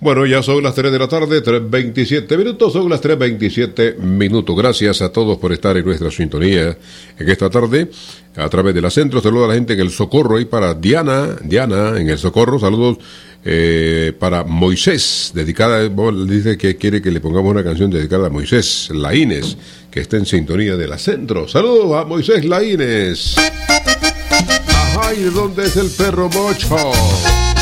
Bueno, ya son las 3 de la tarde, 3:27 minutos, son las 3:27 minutos. Gracias a todos por estar en nuestra sintonía en esta tarde, a través de la Centro. Saludos a la gente en El Socorro y para Diana en El Socorro. Saludos para Moisés, dedicada, dice que quiere que le pongamos una canción dedicada a Moisés Laínez, que está en sintonía de la Centro. Saludos a Moisés Laínez. Ajá, ¿y de dónde es el perro Mocho?